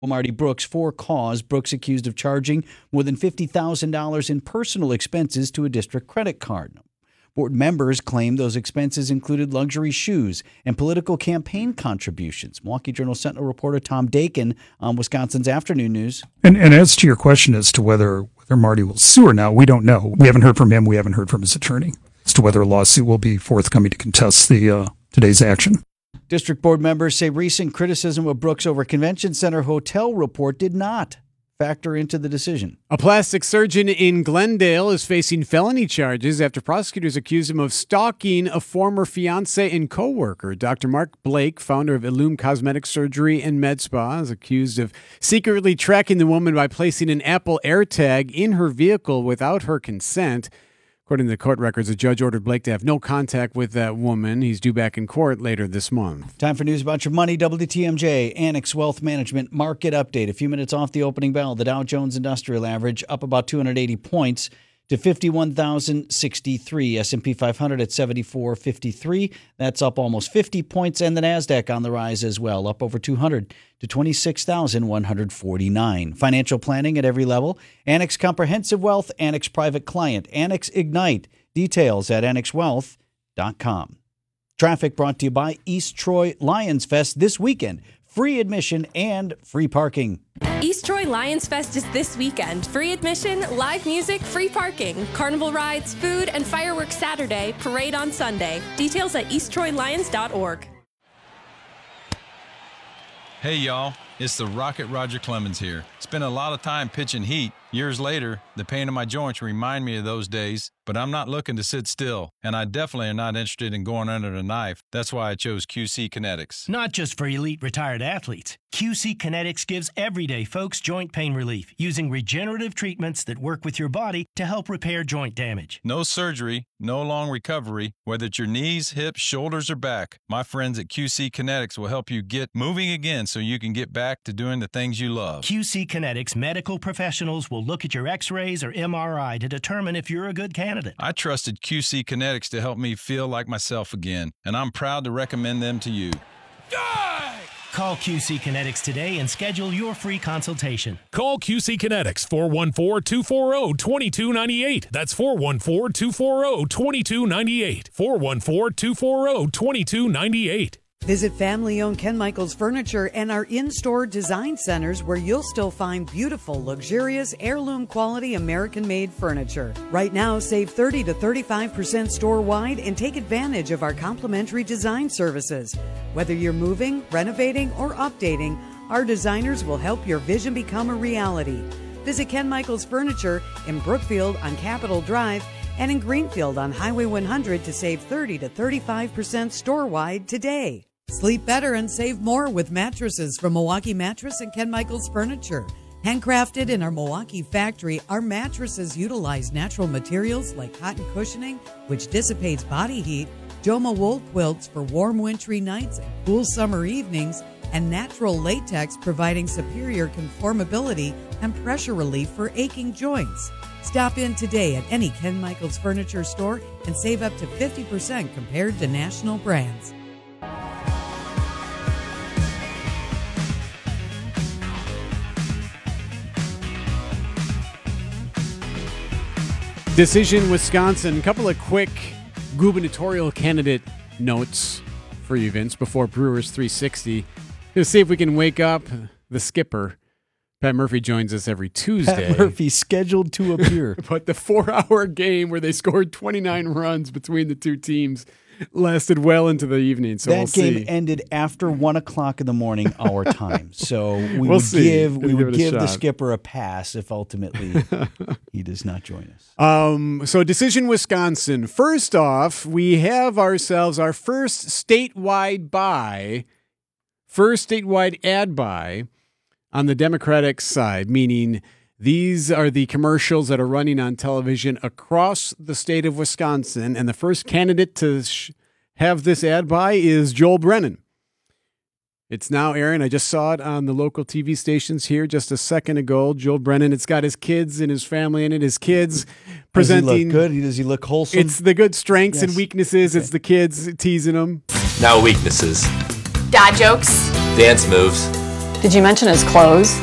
Marty Brooks for cause. Brooks accused of charging more than $50,000 in personal expenses to a district credit card. Board members claim those expenses included luxury shoes and political campaign contributions. Milwaukee Journal Sentinel reporter Tom Dakin on Wisconsin's Afternoon News. And as to your question as to whether Marty will sue or not, we don't know. We haven't heard from him. We haven't heard from his attorney as to whether a lawsuit will be forthcoming to contest today's action. District board members say recent criticism of Brooks over Convention Center hotel report did not factor into the decision. A plastic surgeon in Glendale is facing felony charges after prosecutors accuse him of stalking a former fiance and coworker. Dr. Mark Blake, founder of Illume Cosmetic Surgery and Med Spa, is accused of secretly tracking the woman by placing an Apple AirTag in her vehicle without her consent. According to the court records, the judge ordered Blake to have no contact with that woman. He's due back in court later this month. Time for news about your money. WTMJ, Annex Wealth Management Market Update. A few minutes off the opening bell, the Dow Jones Industrial Average up about 280 points to 51,063. S&P 500 at 74.53. That's up almost 50 points. And the NASDAQ on the rise as well, up over 200 to 26,149. Financial planning at every level. Annex Comprehensive Wealth, Annex Private Client, Annex Ignite. Details at annexwealth.com. Traffic brought to you by East Troy Lions Fest this weekend. Free admission and free parking. East Troy Lions Fest is this weekend. Free admission, live music, free parking, carnival rides, food, and fireworks Saturday, parade on Sunday. Details at easttroylions.org. Hey, y'all. It's the Rocket Roger Clemens here. Spent a lot of time pitching heat. Years later, the pain in my joints remind me of those days, but I'm not looking to sit still, and I definitely am not interested in going under the knife. That's why I chose QC Kinetics. Not just for elite retired athletes. QC Kinetics gives everyday folks joint pain relief using regenerative treatments that work with your body to help repair joint damage. No surgery, no long recovery, whether it's your knees, hips, shoulders, or back. My friends at QC Kinetics will help you get moving again so you can get back to doing the things you love. QC Kinetics medical professionals will look at your x-rays or MRI to determine if you're a good candidate. I trusted QC Kinetics to help me feel like myself again, and I'm proud to recommend them to you. Call QC Kinetics today and schedule your free consultation. Call QC Kinetics, 414-240-2298. That's 414-240-2298. 414-240-2298. Visit family-owned Ken Michaels Furniture and our in-store design centers where you'll still find beautiful, luxurious, heirloom-quality American-made furniture. Right now, save 30 to 35% store-wide and take advantage of our complimentary design services. Whether you're moving, renovating, or updating, our designers will help your vision become a reality. Visit Ken Michaels Furniture in Brookfield on Capitol Drive and in Greenfield on Highway 100 to save 30 to 35% store-wide today. Sleep better and save more with mattresses from Milwaukee Mattress and Ken Michaels Furniture. Handcrafted in our Milwaukee factory, our mattresses utilize natural materials like cotton cushioning, which dissipates body heat, Joma wool quilts for warm wintry nights and cool summer evenings, and natural latex providing superior conformability and pressure relief for aching joints. Stop in today at any Ken Michaels Furniture store and save up to 50% compared to national brands. Decision Wisconsin. A couple of quick gubernatorial candidate notes for you, Vince, before Brewers 360. Let's see if we can wake up the skipper. Pat Murphy joins us every Tuesday. Pat Murphy scheduled to appear. But the 4-hour game where they scored 29 runs between the two teams lasted well into the evening. So that game ended after 1 o'clock in the morning our time. So we would give the skipper a pass if ultimately he does not join us. So Decision Wisconsin. First off, we have ourselves our first statewide ad buy on the Democratic side, meaning these are the commercials that are running on television across the state of Wisconsin. And the first candidate to have this ad buy is Joel Brennan. It's now airing. I just saw it on the local TV stations here just a second ago. Joel Brennan, it's got his kids and his family in it. His kids presenting. Does he look good? Does he look wholesome? It's the good strengths and weaknesses. Okay. It's the kids teasing him. Now weaknesses. Dad jokes. Dance moves. Did you mention his clothes?